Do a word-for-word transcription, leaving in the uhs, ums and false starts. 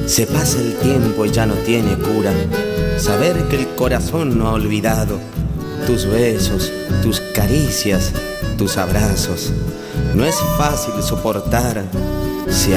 Se pasa el tiempo y ya no tiene cura saber que el corazón no ha olvidado tus besos, tus caricias, tus abrazos. No es fácil soportar si